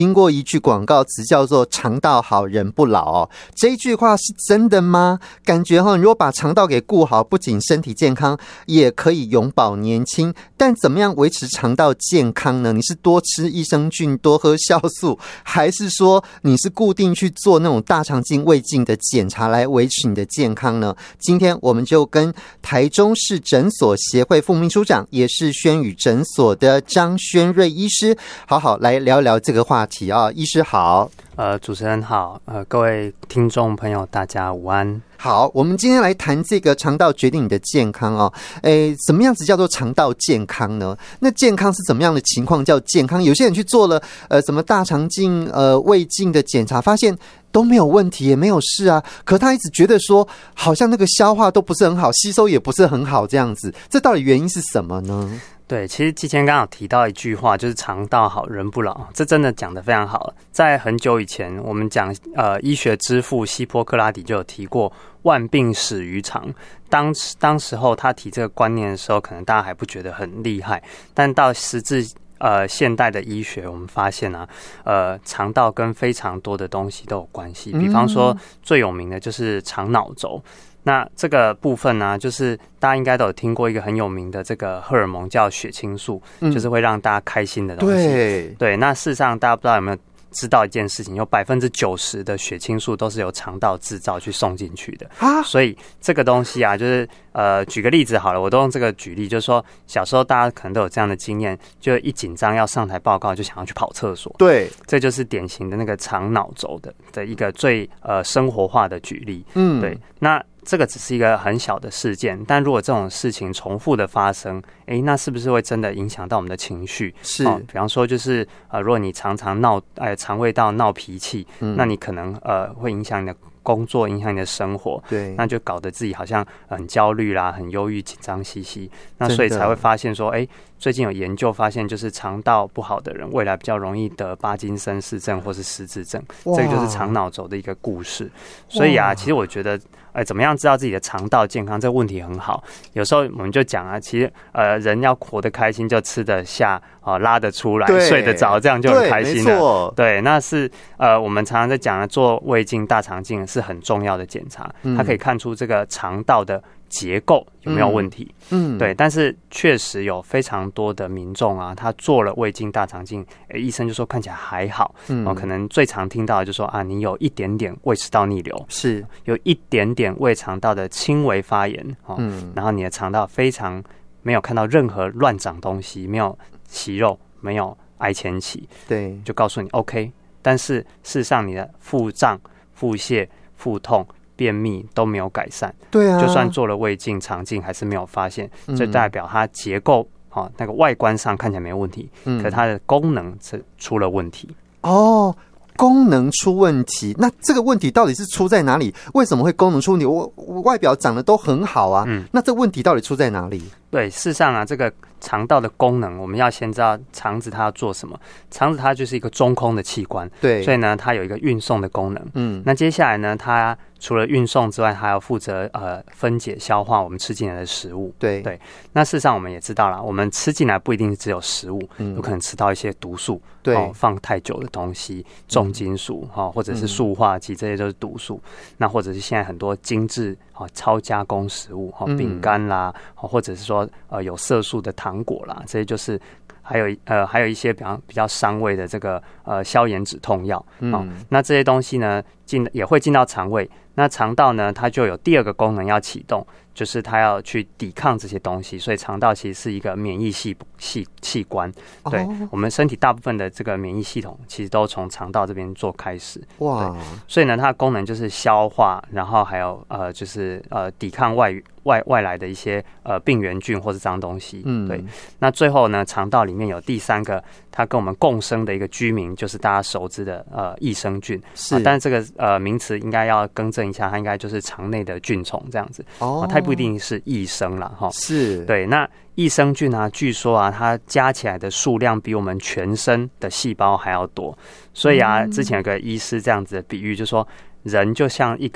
听过一句广告词叫做肠道好人不老哦，这一句话是真的吗？感觉如果把肠道给顾好，不仅身体健康，也可以永葆年轻。但怎么样维持肠道健康呢？你是多吃益生菌，多喝酵素，还是说你是固定去做那种大肠镜、胃镜的检查来维持你的健康呢？今天我们就跟台中市诊所协会副秘书长，也是轩宇诊所的张轩瑞医师，好好来聊聊这个话题啊。医师好。 主持人好，各位听众朋友大家午安。 好，我们今天来谈这个肠道决定你的健康哦。什么样子叫做肠道健康呢？那健康是怎么样的情况叫健康？有些人去做了什么大肠镜、胃镜的检查，发现都没有问题，也没有事啊。可他一直觉得说，好像那个消化都不是很好，吸收也不是很好，这样子，这到底原因是什么呢？ 对，其实之前刚好提到一句话，就是肠道好人不老，这真的讲得非常好。在很久以前，我们讲医学之父希波克拉底就有提过万病始于肠。当时候他提这个观念的时候，可能大家还不觉得很厉害，但到时至现代的医学，我们发现啊，肠道跟非常多的东西都有关系。比方说最有名的就是肠脑轴。那这个部分呢，就是大家应该都有听过一个很有名的这个荷尔蒙叫血清素，就是会让大家开心的东西。对，那事实上大家不知道有没有知道一件事情，有90%的血清素都是由肠道制造去送进去的啊。所以这个东西啊，就是举个例子好了，我都用这个举例，就是说小时候大家可能都有这样的经验，就一紧张要上台报告就想要去跑厕所。对，这就是典型的那个肠脑轴的一个最生活化的举例。对，那这个只是一个很小的事件，但如果这种事情重复的发生，那是不是会真的影响到我们的情绪？是，比方说就是如果你常常肠胃道闹脾气，那你可能会影响你的工作，影响你的生活，对，那就搞得自己好像很焦虑啦，很忧郁、紧张兮兮。那所以才会发现说，最近有研究发现，就是肠道不好的人，未来比较容易得帕金森氏症或是失智症。这个就是肠脑轴的一个故事。所以啊，其实我觉得，怎么样知道自己的肠道健康，这个问题很好。有时候我们就讲啊，其实人要活得开心，就吃得下，拉得出来，睡得着，这样就很开心了。对，那是我们常常在讲的，做胃镜、大肠镜是很重要的检查，它可以看出这个肠道的结构有没有问题？对，但是确实有非常多的民众啊，他做了胃镜、大肠镜，医生就说看起来还好，可能最常听到的就说啊，你有一点点胃食道逆流，是有一点点胃肠道的轻微发炎，然后你的肠道非常没有看到任何乱长东西，没有息肉，没有癌前期，对，就告诉你 OK， 但是事实上你的腹胀、腹泻、腹痛、便秘都没有改善，对啊，就算做了胃镜、肠镜还是没有发现，这代表它结构那个外观上看起来没问题，可它的功能是出了问题。哦，功能出问题，那这个问题到底是出在哪里？为什么会功能出问题？我外表长得都很好啊，那这问题到底出在哪里？对，事实上啊，这个肠道的功能，我们要先知道肠子它要做什么。肠子它就是一个中空的器官，对，所以呢，它有一个运送的功能。那接下来呢，它除了运送之外，它还要负责分解、消化我们吃进来的食物。对，那事实上我们也知道啦，我们吃进来不一定只有食物，有可能吃到一些毒素，对，放太久的东西、重金属或者是塑化剂，这些都是毒素。那或者是现在很多精致超加工食物，饼干啦，或者是说有色素的糖果啦，这些就是还有一些比较伤胃的这个消炎止痛药。那这些东西呢也会进到肠胃。那肠道呢，它就有第二个功能要启动，就是它要去抵抗这些东西，所以肠道其实是一个免疫器官。对，我们身体大部分的这个免疫系统其实都从肠道这边做开始。哇，所以呢，它的功能就是消化，然后还有就是抵抗外来的一些病原菌或是脏东西。对。那最后呢，肠道里面有第三个，它跟我们共生的一个居民，就是大家熟知的益生菌。是，但是这个名词应该要更正一下，它应该就是肠内的菌虫这样子。它不一定是益生啦，是，对。那益生菌啊，据说啊，它加起来的数量比我们全身的细胞还要多。所以啊，之前有个医师这样子的比喻，就说人就像一个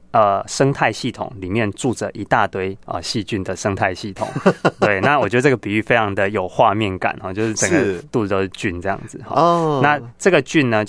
生态系统里面住着一大堆细菌的生态系统。对，那我觉得这个比喻非常的有画面感，就是整个肚子都是菌这样子。那这个菌呢